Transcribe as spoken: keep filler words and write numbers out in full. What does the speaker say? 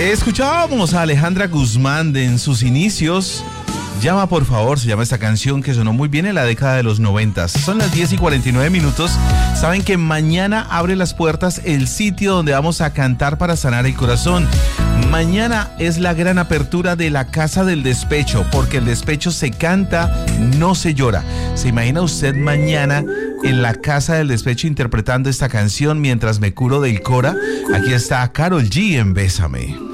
Escuchábamos a Alejandra Guzmán de En sus inicios. Llama por favor, se llama esta canción que sonó muy bien en la década de los noventas. Son las diez y cuarenta y nueve minutos. Saben que mañana abre las puertas el sitio donde vamos a cantar para sanar el corazón. Mañana es la gran apertura de la Casa del Despecho, porque el despecho se canta, no se llora. ¿Se imagina usted mañana en la Casa del Despecho interpretando esta canción mientras me curo del cora? Aquí está Karol G en Bésame.